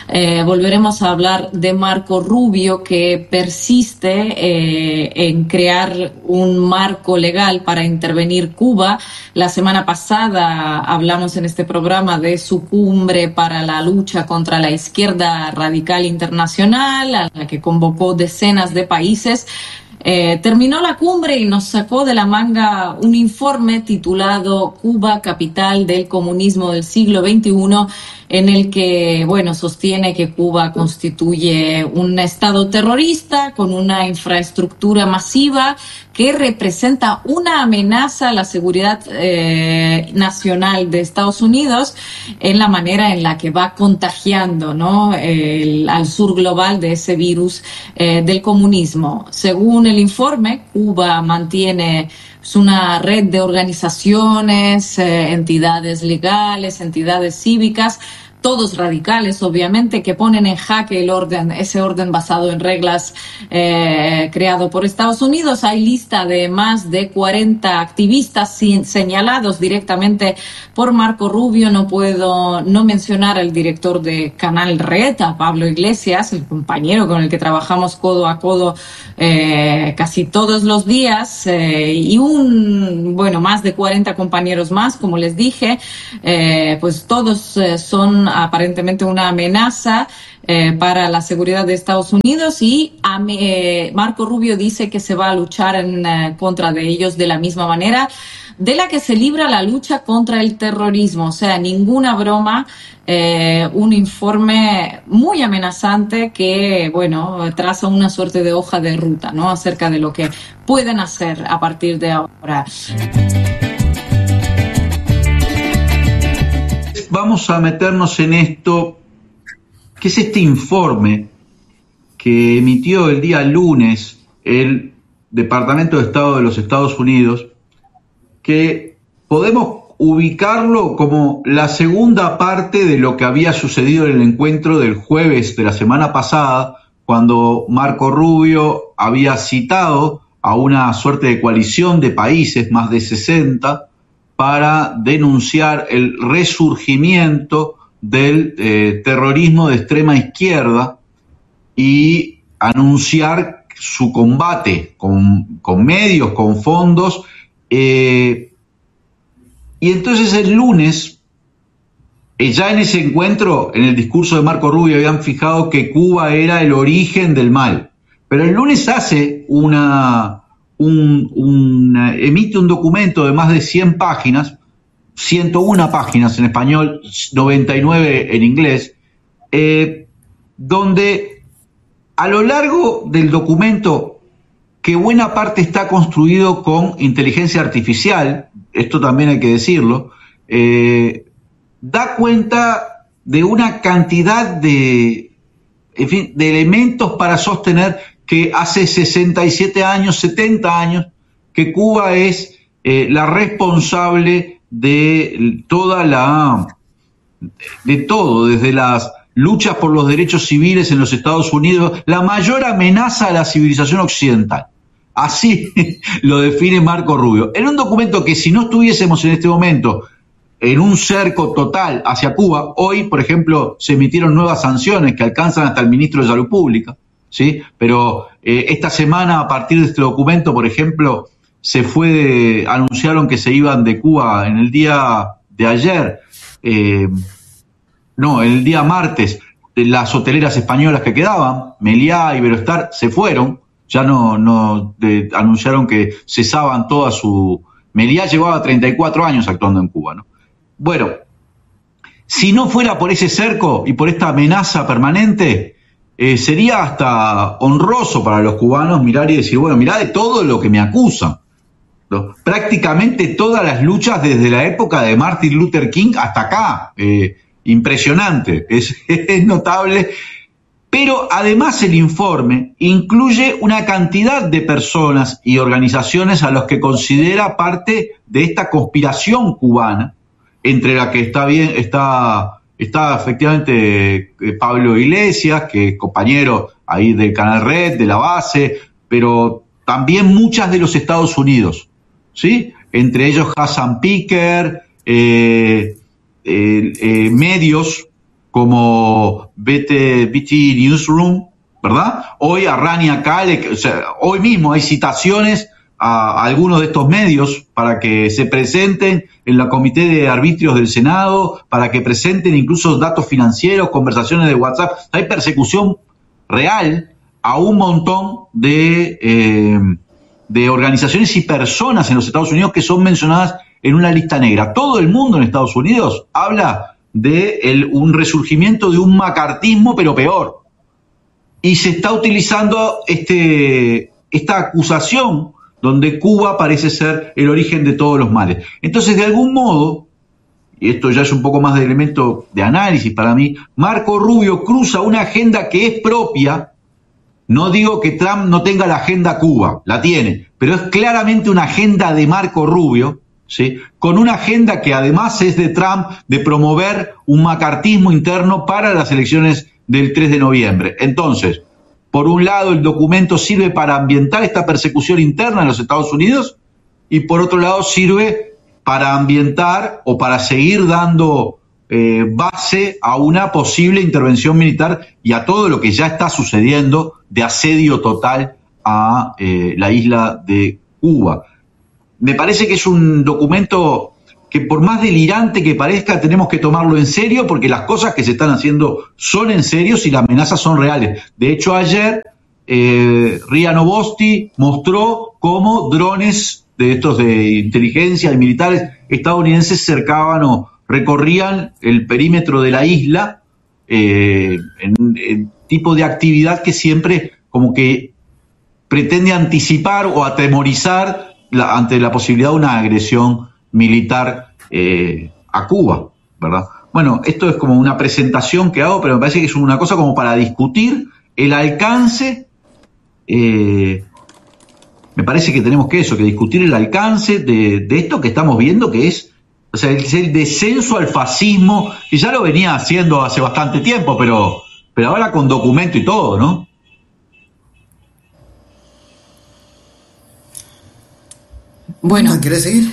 Volveremos a hablar de Marco Rubio, que persiste en crear un marco legal para intervenir Cuba. La semana pasada hablamos en este programa de su cumbre para la lucha contra la izquierda radical internacional, a la que convocó decenas de países. Terminó la cumbre y nos sacó de la manga un informe titulado Cuba, capital del comunismo del siglo XXI, en el que, sostiene que Cuba constituye un estado terrorista con una infraestructura masiva que representa una amenaza a la seguridad nacional de Estados Unidos en la manera en la que va contagiando, ¿no?, al sur global de ese virus del comunismo. Según el informe, Cuba mantiene una red de organizaciones, entidades legales, entidades cívicas, todos radicales, obviamente, que ponen en jaque ese orden basado en reglas creado por Estados Unidos. Hay lista de más de 40 activistas señalados directamente por Marco Rubio. No puedo no mencionar al director de Canal Red, a Pablo Iglesias, el compañero con el que trabajamos codo a codo casi todos los días, y más de 40 compañeros más, como les dije, pues todos son aparentemente una amenaza para la seguridad de Estados Unidos, y Marco Rubio dice que se va a luchar en contra de ellos de la misma manera de la que se libra la lucha contra el terrorismo. O sea, ninguna broma, un informe muy amenazante que, traza una suerte de hoja de ruta, ¿no?, acerca de lo que pueden hacer a partir de ahora. Vamos a meternos en esto, que es este informe que emitió el día lunes el Departamento de Estado de los Estados Unidos, que podemos ubicarlo como la segunda parte de lo que había sucedido en el encuentro del jueves de la semana pasada, cuando Marco Rubio había citado a una suerte de coalición de países, más de 60, para denunciar el resurgimiento del terrorismo de extrema izquierda y anunciar su combate con medios, con fondos. Y entonces el lunes, ya en ese encuentro, en el discurso de Marco Rubio, habían fijado que Cuba era el origen del mal. Pero el lunes hace emite un documento de más de 100 páginas, 101 páginas en español, 99 en inglés, donde a lo largo del documento, que buena parte está construido con inteligencia artificial, esto también hay que decirlo, da cuenta de una cantidad de elementos para sostener que hace 67 años, 70 años, que Cuba es la responsable de todo, desde las luchas por los derechos civiles en los Estados Unidos, la mayor amenaza a la civilización occidental. Así lo define Marco Rubio. En un documento que, si no estuviésemos en este momento en un cerco total hacia Cuba, hoy, por ejemplo, se emitieron nuevas sanciones que alcanzan hasta el ministro de Salud Pública, ¿sí? Pero esta semana, a partir de este documento, por ejemplo, anunciaron que se iban de Cuba en el día de ayer, el día martes, las hoteleras españolas que quedaban, Meliá, Iberostar, se fueron, ya anunciaron que cesaban toda su... Meliá llevaba 34 años actuando en Cuba, ¿no? Bueno, si no fuera por ese cerco y por esta amenaza permanente, sería hasta honroso para los cubanos mirar y decir, mirá de todo lo que me acusan, ¿no? Prácticamente todas las luchas desde la época de Martin Luther King hasta acá, impresionante, es notable. Pero además el informe incluye una cantidad de personas y organizaciones a los que considera parte de esta conspiración cubana, entre la que está efectivamente Pablo Iglesias, que es compañero ahí del Canal Red, de la base, pero también muchas de los Estados Unidos, ¿sí? Entre ellos Hassan Piker, medios como BT Newsroom, ¿verdad? Hoy a Rania Khalek, o sea, hoy mismo hay citaciones a algunos de estos medios para que se presenten en la Comité de Arbitrios del Senado, para que presenten incluso datos financieros, conversaciones de WhatsApp. Hay persecución real a un montón de organizaciones y personas en los Estados Unidos que son mencionadas en una lista negra. Todo el mundo en Estados Unidos habla de un resurgimiento de un macartismo, pero peor. Y se está utilizando esta acusación donde Cuba parece ser el origen de todos los males. Entonces, de algún modo, y esto ya es un poco más de elemento de análisis para mí, Marco Rubio cruza una agenda que es propia. No digo que Trump no tenga la agenda Cuba, la tiene, pero es claramente una agenda de Marco Rubio, ¿sí? Con una agenda que además es de Trump de promover un macartismo interno para las elecciones del 3 de noviembre. Entonces, por un lado, el documento sirve para ambientar esta persecución interna en los Estados Unidos y por otro lado sirve para ambientar o para seguir dando base a una posible intervención militar y a todo lo que ya está sucediendo de asedio total a la isla de Cuba. Me parece que es un documento que por más delirante que parezca tenemos que tomarlo en serio porque las cosas que se están haciendo son en serio y las amenazas son reales. De hecho, ayer RIA Novosti mostró cómo drones de estos de inteligencia y militares estadounidenses cercaban o recorrían el perímetro de la isla en tipo de actividad que siempre como que pretende anticipar o atemorizar ante la posibilidad de una agresión militar a Cuba, ¿verdad? Bueno, esto es como una presentación que hago, pero me parece que es una cosa como para discutir el alcance. Me parece que tenemos que discutir el alcance de esto que estamos viendo, que es, o sea, el descenso al fascismo, que ya lo venía haciendo hace bastante tiempo, pero ahora con documento y todo, ¿no? Bueno, ¿quieres seguir?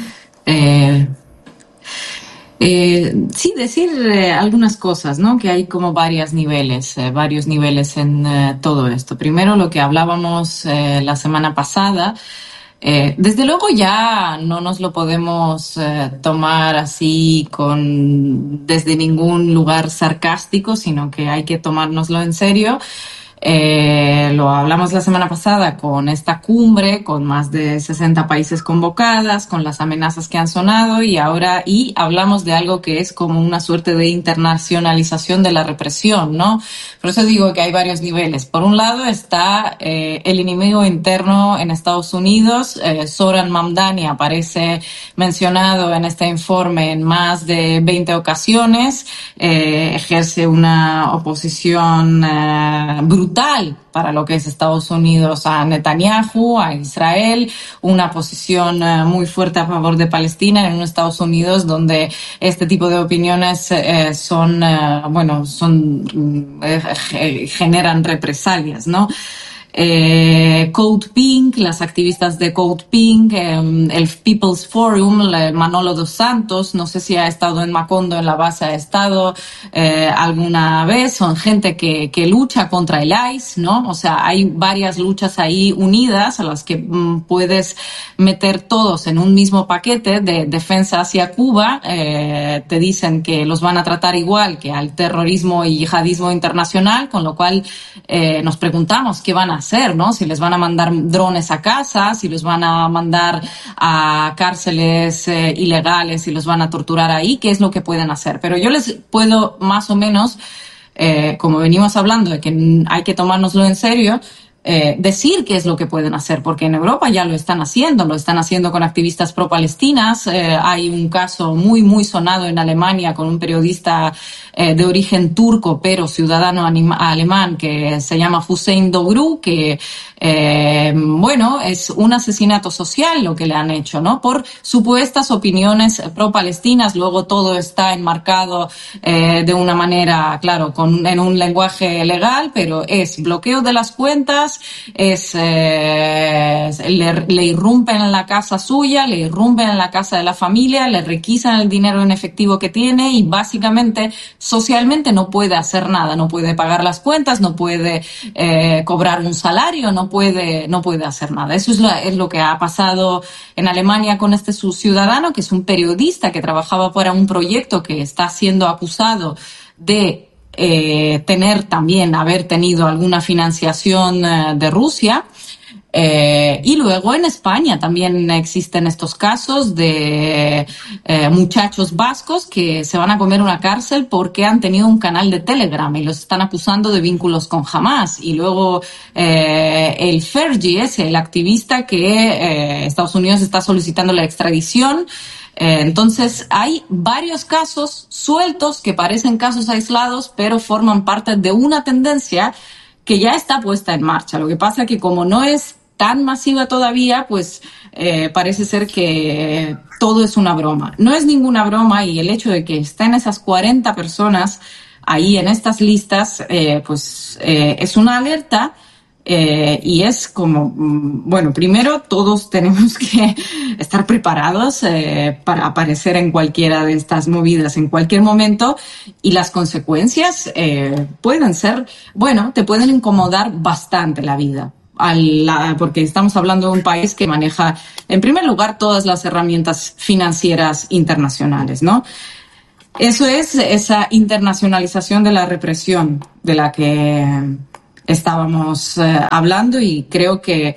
Sí, decir algunas cosas, ¿no? Que hay como varios niveles en todo esto. Primero, lo que hablábamos la semana pasada. Desde luego ya no nos lo podemos tomar así desde ningún lugar sarcástico, sino que hay que tomárnoslo en serio. Lo hablamos la semana pasada con esta cumbre, con más de 60 países convocadas, con las amenazas que han sonado y hablamos de algo que es como una suerte de internacionalización de la represión, ¿no? Por eso digo que hay varios niveles. Por un lado está el enemigo interno en Estados Unidos. Zoran Mamdani aparece mencionado en este informe en más de 20 ocasiones. Ejerce una oposición brutal para lo que es Estados Unidos a Netanyahu, a Israel, una posición muy fuerte a favor de Palestina en Estados Unidos donde este tipo de opiniones generan represalias, ¿no? Code Pink, las activistas de Code Pink, el People's Forum, Manolo dos Santos, no sé si ha estado en Macondo, en la base ha estado alguna vez, son gente que lucha contra el ICE, ¿no? O sea, hay varias luchas ahí unidas a las que puedes meter todos en un mismo paquete de defensa hacia Cuba. Te dicen que los van a tratar igual que al terrorismo y yihadismo internacional, con lo cual nos preguntamos qué van a hacer, ¿no? Si les van a mandar drones a casa, si los van a mandar a cárceles ilegales, si los van a torturar ahí, ¿qué es lo que pueden hacer? Pero yo les puedo más o menos, como venimos hablando de que hay que tomárnoslo en serio, decir qué es lo que pueden hacer, porque en Europa ya lo están haciendo con activistas pro-palestinas. Hay un caso muy, muy sonado en Alemania con un periodista de origen turco, pero ciudadano alemán, que se llama Hüseyin Doğru, que es un asesinato social lo que le han hecho, ¿no? Por supuestas opiniones pro-palestinas. Luego todo está enmarcado de una manera, claro, en un lenguaje legal, pero es bloqueo de las cuentas, cuentas, le irrumpen en la casa suya, le irrumpen en la casa de la familia, le requisan el dinero en efectivo que tiene y básicamente socialmente no puede hacer nada, no puede pagar las cuentas, no puede cobrar un salario, no puede hacer nada. Eso es lo que ha pasado en Alemania con este su ciudadano, que es un periodista que trabajaba para un proyecto que está siendo acusado de haber tenido alguna financiación de Rusia. Y luego en España también existen estos casos de muchachos vascos que se van a comer una cárcel porque han tenido un canal de Telegram y los están acusando de vínculos con Hamas. Y luego el Fergie, el activista que Estados Unidos está solicitando la extradición. Entonces hay varios casos sueltos que parecen casos aislados, pero forman parte de una tendencia que ya está puesta en marcha. Lo que pasa es que como no es tan masiva todavía, pues parece ser que todo es una broma. No es ninguna broma, y el hecho de que estén esas 40 personas ahí en estas listas, es una alerta. Y es como, bueno, primero todos tenemos que estar preparados para aparecer en cualquiera de estas movidas en cualquier momento, y las consecuencias pueden ser, bueno, te pueden incomodar bastante la vida. Porque estamos hablando de un país que maneja, en primer lugar, todas las herramientas financieras internacionales, ¿no? Eso es esa internacionalización de la represión de la que estábamos hablando, y creo que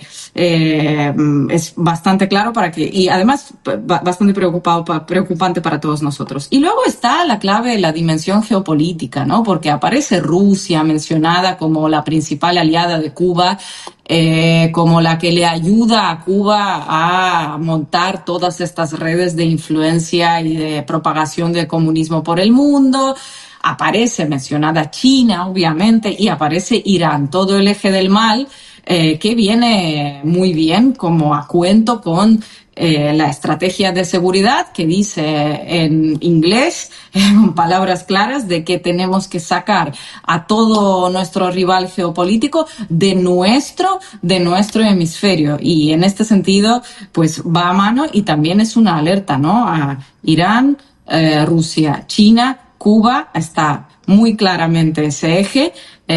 es bastante claro y además bastante preocupante para todos nosotros. Y luego está la clave, la dimensión geopolítica, ¿no? Porque aparece Rusia mencionada como la principal aliada de Cuba, como la que le ayuda a Cuba a montar todas estas redes de influencia y de propagación del comunismo por el mundo. Aparece mencionada China, obviamente, y aparece Irán, todo el eje del mal, que viene muy bien como a cuento con la estrategia de seguridad, que dice en inglés, con palabras claras, de que tenemos que sacar a todo nuestro rival geopolítico de nuestro hemisferio. Y en este sentido, pues va a mano, y también es una alerta, ¿no? A Irán, Rusia, China, Cuba, está muy claramente ese eje,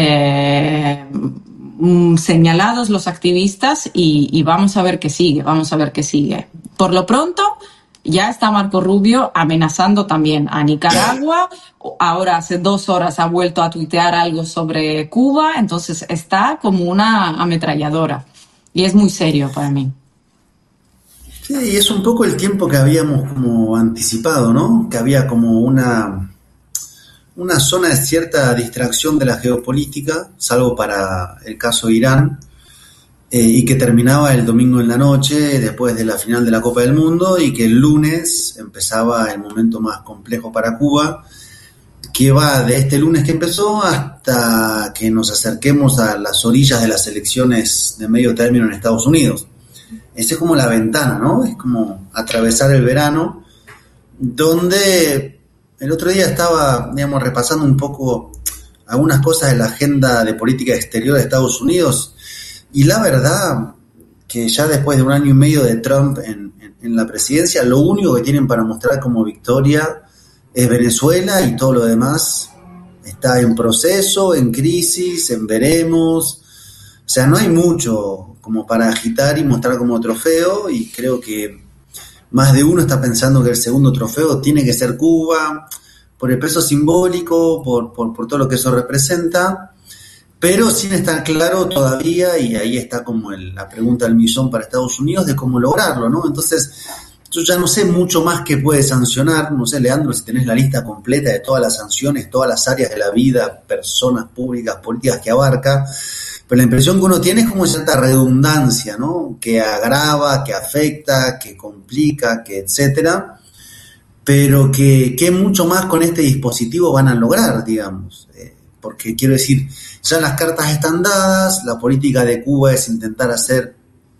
señalados los activistas, y vamos a ver qué sigue, Por lo pronto, ya está Marco Rubio amenazando también a Nicaragua. Ahora, hace 2 horas, ha vuelto a tuitear algo sobre Cuba. Entonces, está como una ametralladora, y es muy serio para mí. Sí, y es un poco el tiempo que habíamos como anticipado, ¿no? Que había como una zona de cierta distracción de la geopolítica, salvo para el caso de Irán, y que terminaba el domingo en la noche, después de la final de la Copa del Mundo, y que el lunes empezaba el momento más complejo para Cuba, que va de este lunes que empezó hasta que nos acerquemos a las orillas de las elecciones de medio término en Estados Unidos. Esa es como la ventana, ¿no? Es como atravesar el verano, donde el otro día estaba, repasando un poco algunas cosas de la agenda de política exterior de Estados Unidos, y la verdad que ya después de 1 año y medio de Trump en la presidencia, lo único que tienen para mostrar como victoria es Venezuela, y todo lo demás está en proceso, en crisis, en veremos. O sea, no hay mucho como para agitar y mostrar como trofeo, y creo que más de uno está pensando que el segundo trofeo tiene que ser Cuba, por el peso simbólico, por todo lo que eso representa, pero sin estar claro todavía, y ahí está como la pregunta del millón para Estados Unidos, de cómo lograrlo, ¿no? Entonces, yo ya no sé mucho más que puede sancionar. No sé, Leandro, si tenés la lista completa de todas las sanciones, todas las áreas de la vida, personas públicas, políticas que abarca, pero la impresión que uno tiene es como cierta redundancia, ¿no? Que agrava, que afecta, que complica, que etcétera, pero que mucho más con este dispositivo van a lograr, digamos. Porque quiero decir, ya las cartas están dadas, la política de Cuba es intentar hacer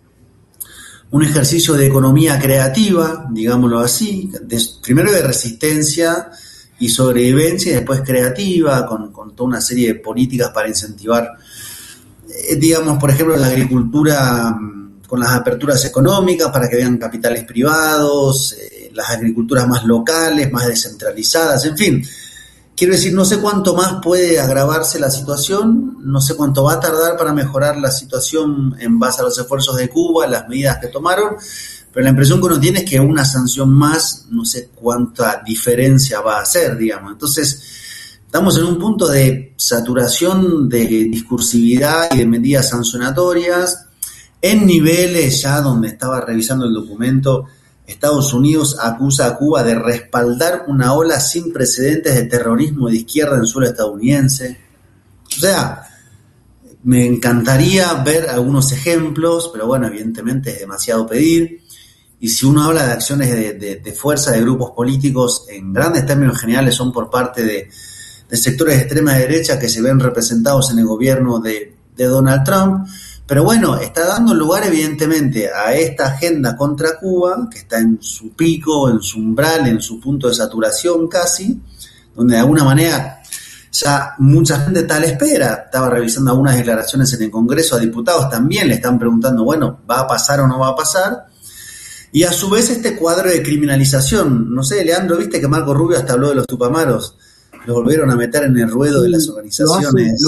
un ejercicio de economía creativa, digámoslo así, primero de resistencia y sobrevivencia, y después creativa, con toda una serie de políticas para incentivar digamos, por ejemplo, la agricultura con las aperturas económicas para que vean capitales privados, las agriculturas más locales, más descentralizadas, en fin. Quiero decir, no sé cuánto más puede agravarse la situación, no sé cuánto va a tardar para mejorar la situación en base a los esfuerzos de Cuba, las medidas que tomaron, pero la impresión que uno tiene es que una sanción más, no sé cuánta diferencia va a hacer, digamos. Entonces, estamos en un punto de saturación de discursividad y de medidas sancionatorias en niveles ya donde estaba revisando el documento. Estados Unidos acusa a Cuba de respaldar una ola sin precedentes de terrorismo de izquierda en suelo estadounidense. O sea, me encantaría ver algunos ejemplos, pero bueno, evidentemente es demasiado pedir. Y si uno habla de acciones de fuerza de grupos políticos, en grandes términos generales son por parte de sectores de extrema derecha que se ven representados en el gobierno de Donald Trump. Pero bueno, está dando lugar evidentemente a esta agenda contra Cuba, que está en su pico, en su umbral, en su punto de saturación casi, donde de alguna manera ya mucha gente está a la espera. Estaba revisando algunas declaraciones en el Congreso a diputados, también le están preguntando, bueno, ¿va a pasar o no va a pasar? Y a su vez este cuadro de criminalización, no sé, Leandro, viste que Marco Rubio hasta habló de los tupamaros, los volvieron a meter en el ruedo de las organizaciones.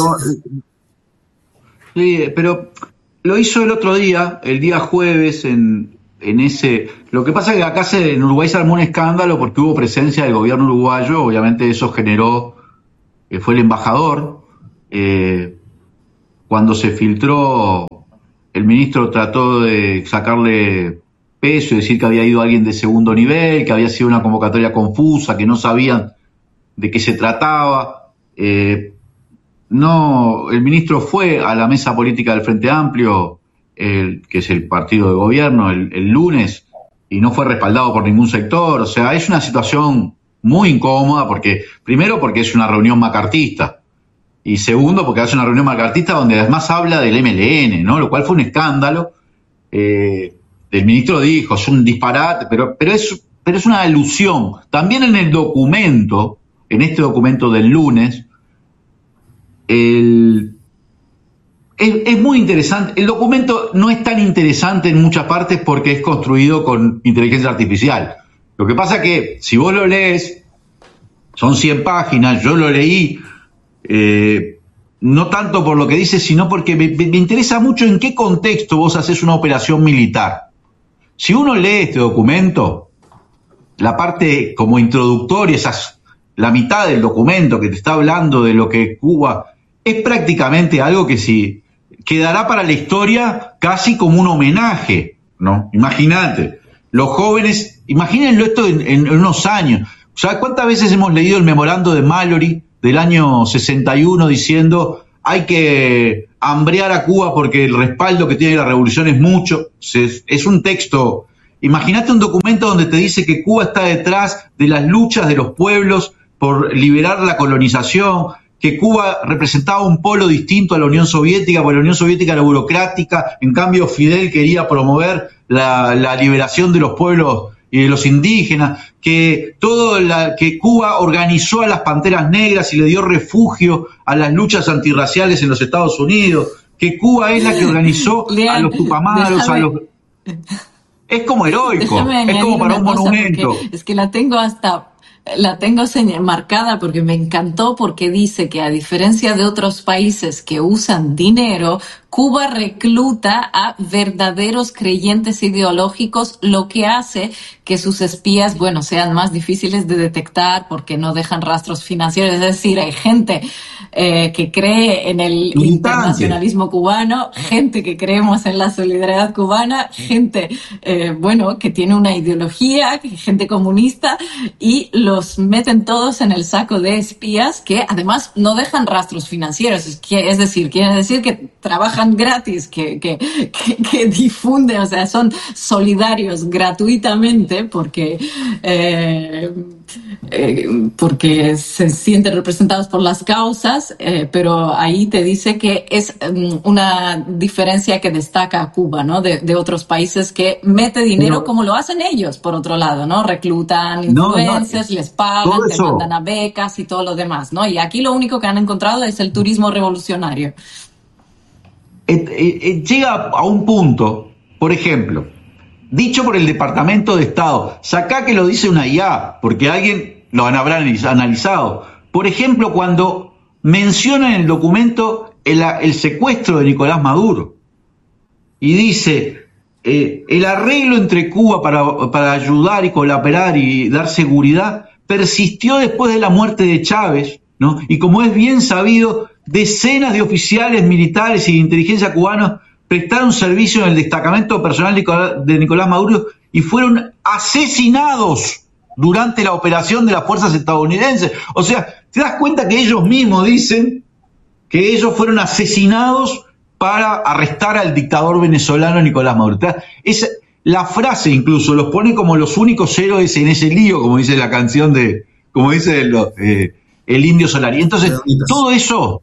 Sí, pero lo hizo el otro día, el día jueves, en ese... Lo que pasa es que acá en Uruguay se armó un escándalo porque hubo presencia del gobierno uruguayo, obviamente eso generó... fue el embajador, cuando se filtró, el ministro trató de sacarle peso y decir que había ido alguien de segundo nivel, que había sido una convocatoria confusa, que no sabían de qué se trataba. No, el ministro fue a la mesa política del Frente Amplio, que es el partido de gobierno, el lunes, y no fue respaldado por ningún sector. O sea, es una situación muy incómoda porque, primero, porque es una reunión macartista, y segundo, porque es una reunión macartista donde además habla del MLN, ¿no? Lo cual fue un escándalo. El ministro dijo, es un disparate, pero es una alusión. También en el documento, en este documento del lunes, es muy interesante. El documento no es tan interesante en muchas partes porque es construido con inteligencia artificial. Lo que pasa que si vos lo lees, son 100 páginas, yo lo leí, no tanto por lo que dice, sino porque me interesa mucho en qué contexto vos haces una operación militar. Si uno lee este documento, la parte como introductoria, la mitad del documento que te está hablando de lo que Cuba... es prácticamente algo que sí quedará para la historia casi como un homenaje, ¿no? Imagínate, los jóvenes, imagínenlo esto en unos años. ¿Sabes cuántas veces hemos leído el memorando de Mallory del año 61 diciendo hay que hambrear a Cuba porque el respaldo que tiene la revolución es mucho? Es un texto. Imagínate un documento donde te dice que Cuba está detrás de las luchas de los pueblos por liberar la colonización, que Cuba representaba un polo distinto a la Unión Soviética, porque la Unión Soviética era burocrática, en cambio Fidel quería promover la liberación de los pueblos y de los indígenas, que que Cuba organizó a las Panteras Negras y le dio refugio a las luchas antirraciales en los Estados Unidos, que Cuba es la que organizó a los tupamaros, Es como heroico, es como para un monumento. Es que la tengo marcada porque me encantó, porque dice que a diferencia de otros países que usan dinero, Cuba recluta a verdaderos creyentes ideológicos, lo que hace que sus espías, sean más difíciles de detectar porque no dejan rastros financieros. Es decir, hay gente que cree en el internacionalismo cubano, gente que creemos en la solidaridad cubana, gente, que tiene una ideología, gente comunista, y los meten todos en el saco de espías que además no dejan rastros financieros. Es decir, quiere decir que trabajan gratis, que difunden, o sea, son solidarios gratuitamente porque se sienten representados por las causas, pero ahí te dice que es una diferencia que destaca a Cuba, ¿no? De otros países, que mete dinero como lo hacen ellos, por otro lado, ¿no? Reclutan influencers, les pagan, te mandan a becas y todo lo demás, ¿no? Y aquí lo único que han encontrado es el turismo revolucionario. llega a un punto, por ejemplo, dicho por el Departamento de Estado, sacá que lo dice una IA, porque alguien lo habrá analizado. Por ejemplo, cuando menciona en el documento el secuestro de Nicolás Maduro, y dice, el arreglo entre Cuba para ayudar y colaborar y dar seguridad persistió después de la muerte de Chávez, ¿no? Y como es bien sabido, decenas de oficiales militares y de inteligencia cubanos prestaron servicio en el destacamento personal de Nicolás Maduro y fueron asesinados durante la operación de las fuerzas estadounidenses. O sea, te das cuenta que ellos mismos dicen que ellos fueron asesinados para arrestar al dictador venezolano Nicolás Maduro. La frase incluso los pone como los únicos héroes en ese lío, como dice la canción como dice el Indio Solari. Entonces, todo eso,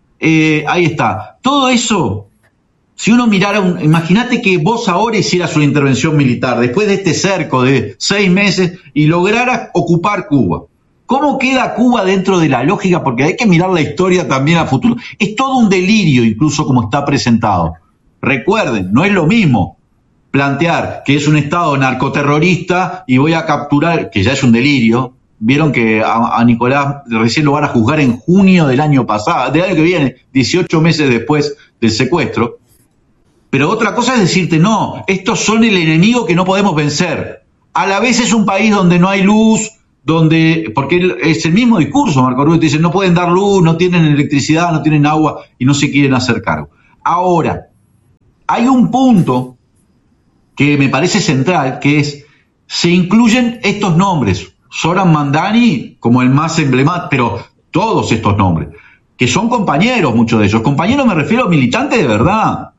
ahí está, todo eso, si uno mirara, imagínate que vos ahora hicieras una intervención militar, después de este cerco de 6 meses, y lograras ocupar Cuba. ¿Cómo queda Cuba dentro de la lógica? Porque hay que mirar la historia también a futuro. Es todo un delirio, incluso como está presentado. Recuerden, no es lo mismo plantear que es un Estado narcoterrorista y voy a capturar, que ya es un delirio. Vieron que a Nicolás recién lo van a juzgar en junio del año pasado, del año que viene, 18 meses después del secuestro. Pero otra cosa es decirte, no, estos son el enemigo que no podemos vencer. A la vez es un país donde no hay luz, porque es el mismo discurso, Marco Rubio, te dice, no pueden dar luz, no tienen electricidad, no tienen agua y no se quieren hacer cargo. Ahora, hay un punto que me parece central, que es, se incluyen estos nombres, Zoran Mandani como el más emblemático, pero todos estos nombres, que son compañeros, muchos de ellos. Compañeros me refiero a militantes de verdad.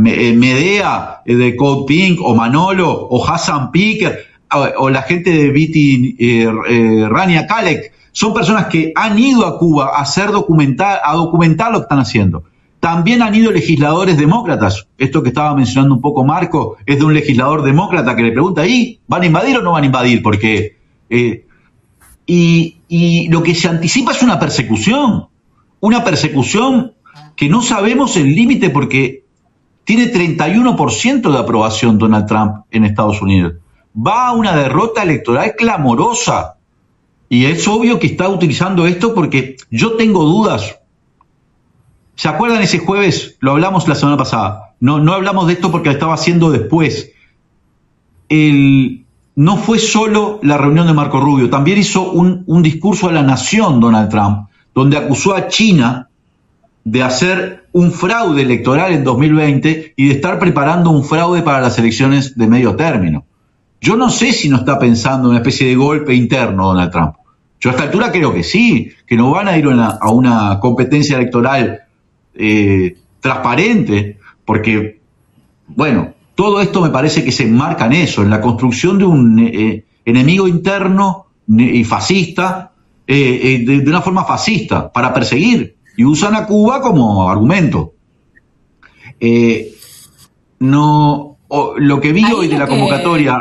Medea de Code Pink, o Manolo, o Hassan Piker, o la gente de Viti Rania Kalek, son personas que han ido a Cuba a documentar lo que están haciendo. También han ido legisladores demócratas. Esto que estaba mencionando un poco Marco es de un legislador demócrata que le pregunta, ¿y van a invadir o no van a invadir? Porque y lo que se anticipa es una persecución que no sabemos el límite, porque tiene 31% de aprobación Donald Trump en Estados Unidos. Va a una derrota electoral clamorosa. Y es obvio que está utilizando esto porque yo tengo dudas. ¿Se acuerdan ese jueves? Lo hablamos la semana pasada. No hablamos de esto porque lo estaba haciendo después. No fue solo la reunión de Marco Rubio, también hizo un discurso a la nación Donald Trump, donde acusó a China de hacer un fraude electoral en 2020 y de estar preparando un fraude para las elecciones de medio término. Yo no sé si no está pensando en una especie de golpe interno Donald Trump. Yo a esta altura creo que sí, que no van a ir a una competencia electoral transparente, porque, bueno, todo esto me parece que se enmarca en eso, en la construcción de un enemigo interno y fascista, de una forma fascista, para perseguir, y usan a Cuba como argumento. Lo que vi hoy de la convocatoria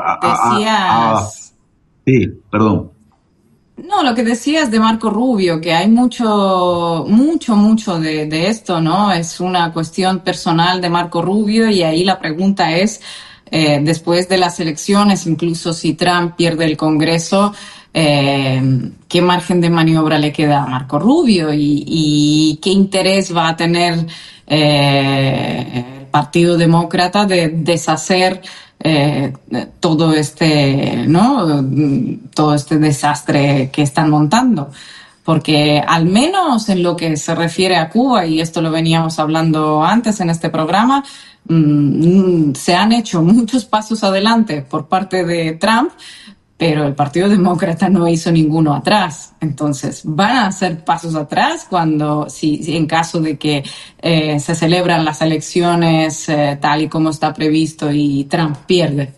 sí, perdón. No, lo que decías de Marco Rubio, que hay mucho de esto, ¿no? Es una cuestión personal de Marco Rubio, y ahí la pregunta es, después de las elecciones, incluso si Trump pierde el Congreso, ¿qué margen de maniobra le queda a Marco Rubio? Y qué interés va a tener el Partido Demócrata de deshacer todo este desastre que están montando, porque al menos en lo que se refiere a Cuba, y esto lo veníamos hablando antes en este programa, se han hecho muchos pasos adelante por parte de Trump, pero el Partido Demócrata no hizo ninguno atrás. Entonces, ¿van a hacer pasos atrás si en caso de que se celebran las elecciones tal y como está previsto y Trump pierde?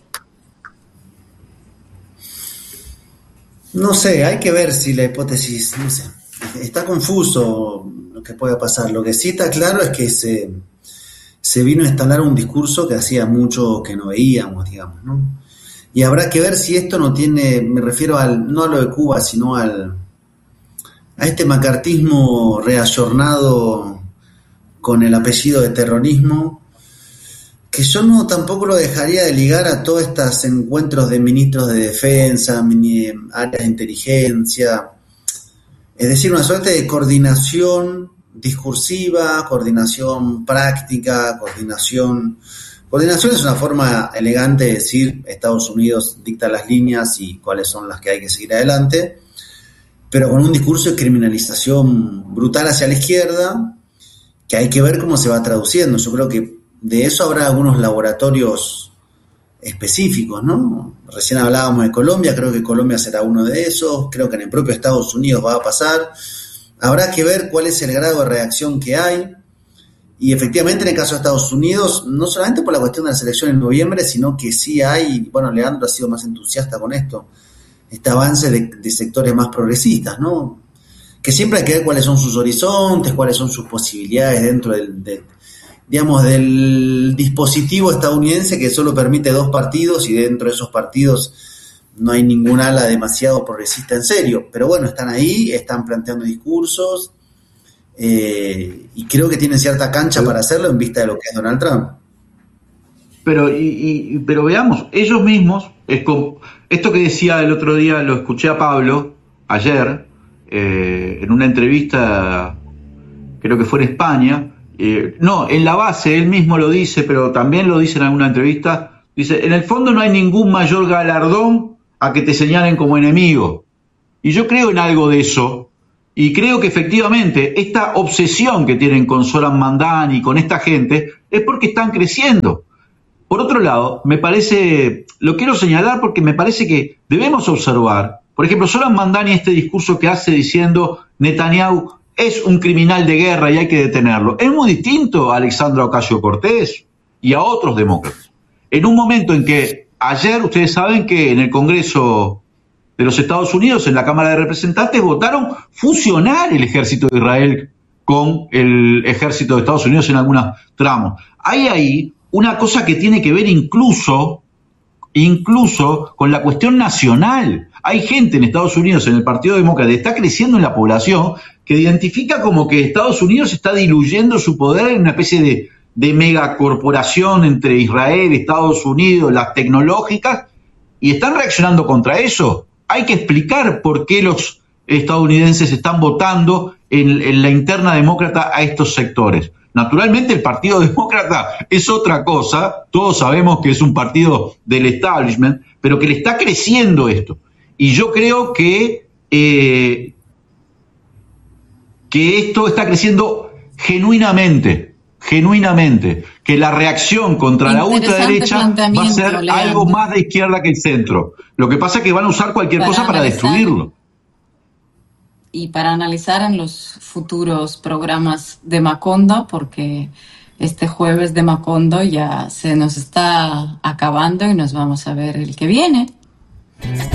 No sé, hay que ver si la hipótesis, no sé, está confuso lo que pueda pasar. Lo que sí está claro es que se vino a instalar un discurso que hacía mucho que no veíamos, digamos, ¿no? Y habrá que ver si esto no tiene, me refiero no a lo de Cuba, sino a este macartismo reayornado con el apellido de terrorismo, que yo no tampoco lo dejaría de ligar a todos estos encuentros de ministros de defensa, áreas de inteligencia, es decir, una suerte de coordinación discursiva, coordinación práctica, coordinación es una forma elegante de decir Estados Unidos dicta las líneas y cuáles son las que hay que seguir adelante, pero con un discurso de criminalización brutal hacia la izquierda, que hay que ver cómo se va traduciendo. Yo creo que de eso habrá algunos laboratorios específicos, ¿no? Recién hablábamos de Colombia, creo que Colombia será uno de esos, creo que en el propio Estados Unidos va a pasar. Habrá que ver cuál es el grado de reacción que hay. Y efectivamente en el caso de Estados Unidos, no solamente por la cuestión de la selección en noviembre, sino que sí hay, bueno, Leandro ha sido más entusiasta con esto, este avance de sectores más progresistas, ¿no? Que siempre hay que ver cuáles son sus horizontes, cuáles son sus posibilidades dentro del dispositivo estadounidense que solo permite 2 partidos y dentro de esos partidos no hay ningún ala demasiado progresista en serio. Pero bueno, están ahí, están planteando discursos y creo que tienen cierta cancha para hacerlo en vista de lo que es Donald Trump. Pero veamos, ellos mismos, esto que decía el otro día, lo escuché a Pablo ayer, en una entrevista, creo que fue en España, no, en la base, él mismo lo dice, pero también lo dice en alguna entrevista, dice, en el fondo no hay ningún mayor galardón a que te señalen como enemigo. Y yo creo en algo de eso, y creo que efectivamente esta obsesión que tienen con Zoran Mandani y con esta gente es porque están creciendo. Por otro lado, lo quiero señalar porque me parece que debemos observar, por ejemplo, Zoran Mandani, este discurso que hace diciendo Netanyahu es un criminal de guerra y hay que detenerlo, es muy distinto a Alexandra Ocasio-Cortez y a otros demócratas. En un momento en que ayer, ustedes saben que en el Congreso de los Estados Unidos, en la Cámara de Representantes, votaron fusionar el ejército de Israel con el ejército de Estados Unidos en algunos tramos. Hay ahí una cosa que tiene que ver incluso con la cuestión nacional. Hay gente en Estados Unidos, en el Partido Demócrata, está creciendo en la población, que identifica como que Estados Unidos está diluyendo su poder en una especie de megacorporación entre Israel, Estados Unidos, las tecnológicas, y están reaccionando contra eso. Hay que explicar por qué los estadounidenses están votando en la interna demócrata a estos sectores. Naturalmente el Partido Demócrata es otra cosa, todos sabemos que es un partido del establishment, pero que le está creciendo esto. Y yo creo que esto está creciendo genuinamente, que la reacción contra la ultraderecha va a ser algo más de izquierda que el centro. Lo que pasa es que van a usar cualquier cosa para destruirlo. Y para analizar en los futuros programas de Macondo, porque este jueves de Macondo ya se nos está acabando y nos vamos a ver el que viene.